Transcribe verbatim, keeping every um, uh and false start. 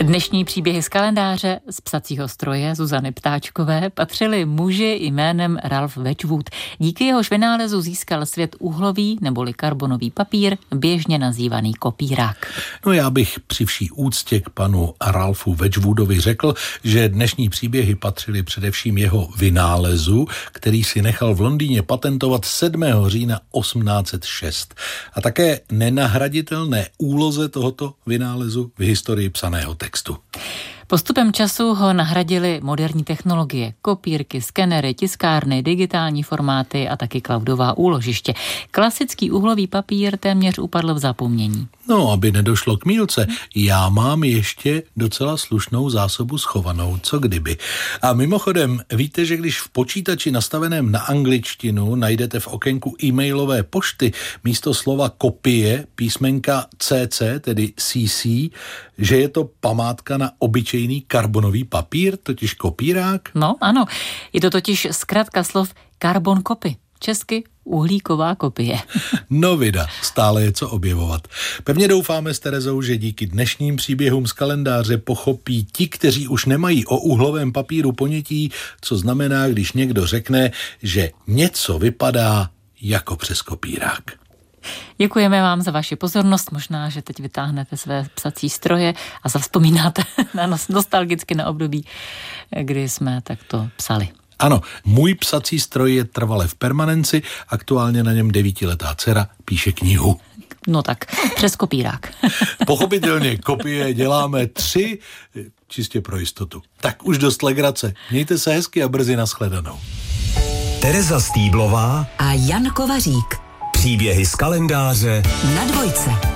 Dnešní příběhy z kalendáře z psacího stroje Zuzany Ptáčkové patřily muži jménem Ralph Wedgwood. Díky jehož vynálezu získal svět uhlový neboli karbonový papír, běžně nazývaný kopírák. No já bych při vší úctě k panu Ralphu Wedgwoodovi řekl, že dnešní příběhy patřily především jeho vynálezu, který si nechal v Londýně patentovat sedmého října osmnáct set šest. A také nenahraditelné úloze tohoto vynálezu v historii psaného textu. Postupem času ho nahradily moderní technologie, kopírky, skenery, tiskárny, digitální formáty a taky cloudová úložiště. Klasický uhlový papír téměř upadl v zapomnění. No, aby nedošlo k mýlce, já mám ještě docela slušnou zásobu schovanou, co kdyby. A mimochodem, víte, že když v počítači nastaveném na angličtinu najdete v okénku e-mailové pošty místo slova kopie písmenka C C, tedy C C, že je to památka na obyčejný karbonový papír, totiž kopírák? No, ano. Je to totiž zkratka slov carbon copy. Česky uhlíková kopie. No vida, stále je co objevovat. Pevně doufáme s Terezou, že díky dnešním příběhům z kalendáře pochopí ti, kteří už nemají o uhlovém papíru ponětí, co znamená, když někdo řekne, že něco vypadá jako přes kopírák. Děkujeme vám za vaši pozornost. Možná, že teď vytáhnete své psací stroje a zavzpomínáte na nostalgicky na období, kdy jsme takto psali. Ano, můj psací stroj je trvale v permanenci, aktuálně na něm devítiletá dcera píše knihu. No tak, přes kopírák. Pochopitelně, kopie děláme tři, čistě pro jistotu. Tak už dost legrace. Mějte se hezky a brzy nashledanou. Tereza Stýblová a Jan Kovařík. Příběhy z kalendáře na Dvojce.